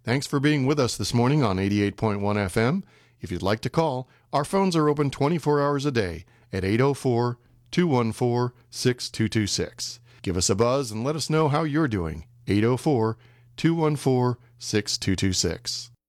Thanks for being with us this morning on 88.1 FM. If you'd like to call, our phones are open 24 hours a day at 804-214-6226. Give us a buzz and let us know how you're doing. 804-214-6226.